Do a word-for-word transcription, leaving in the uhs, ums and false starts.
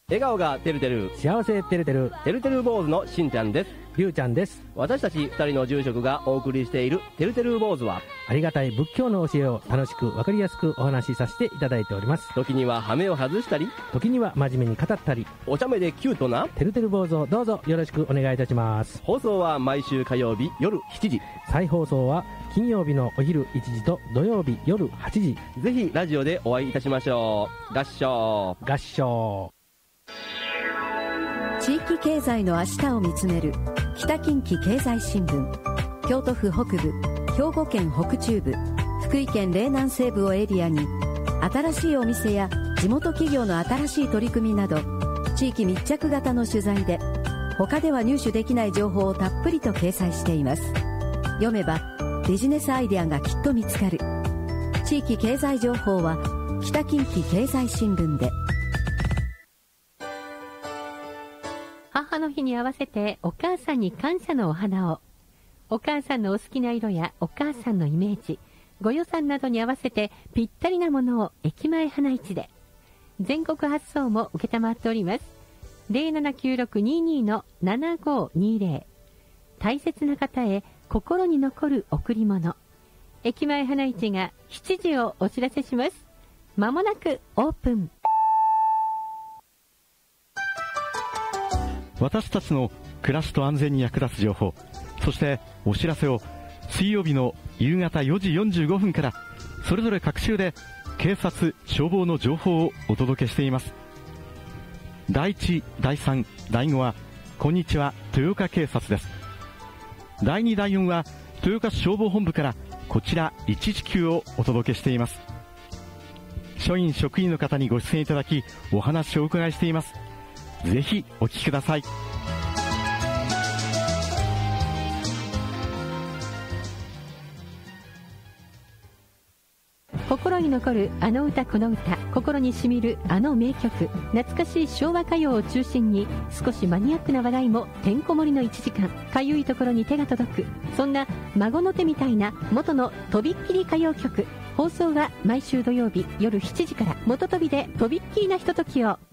笑顔がてるてる幸せてるてるてるてる坊主のしんちゃんです。 りゅうちゃんです。 私たちふたりの住職がお送りしているてるてる坊主は、 ありがたい仏教の教えを楽しくわかりやすくお話しさせていただいております。 時には羽目を外したり、 時には真面目に語ったり、 お茶目でキュートなてるてる坊主をどうぞよろしくお願いいたします。 放送は毎週火曜日夜しちじ、 再放送は金曜日のお昼いちじと土曜日夜はちじ。 ぜひラジオでお会いいたしましょう。合唱合唱。 地域経済の明日を見つめる北近畿経済新聞。京都府北部、兵庫県北中部、福井県嶺南西部をエリアに、新しいお店や地元企業の新しい取り組みなど、地域密着型の取材で他では入手できない情報をたっぷりと掲載しています。読めばビジネスアイデアがきっと見つかる。地域経済情報は北近畿経済新聞で。 母の日に合わせてお母さんに感謝のお花を。お母さんのお好きな色やお母さんのイメージ、ご予算などに合わせてぴったりなものを駅前花市で。全国発送も受けたまっております。ゼロななきゅうろくにーにーのななごーにーぜろ。大切な方へ心に残る贈り物。駅前花市がしちじをお知らせします。まもなくオープン。 私たちの暮らしと安全に役立つ情報、そしてお知らせを水曜日の夕方よじよんじゅうごふんからそれぞれ各週で警察・消防の情報をお届けしています。だいいち、だいさん、だいごはこんにちは豊岡警察です。だいに、だいよんは豊岡市消防本部からこちらいちいちきゅうをお届けしています。署員職員の方にご出演いただきお話をお伺いしています。ぜひお聞きください。 心に残るあの歌この歌、心にしみるあの名曲、懐かしい昭和歌謡を中心に少しマニアックな話題もてんこ盛りのいちじかん。かゆいところに手が届く、そんな孫の手みたいな元のとびっきり歌謡曲。放送は毎週土曜日夜しちじから。元飛びでとびっきりなひとときを。